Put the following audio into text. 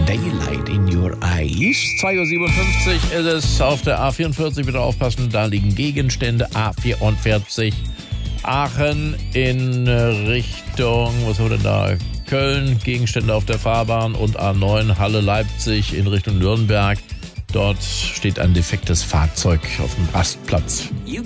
Daylight in Your Eyes. 2.57 Uhr ist es auf der A44. Bitte aufpassen, da liegen Gegenstände. A44 Aachen in Richtung, was wurde da? Köln, Gegenstände auf der Fahrbahn und A9 Halle Leipzig in Richtung Nürnberg. Dort steht ein defektes Fahrzeug auf dem Rastplatz. You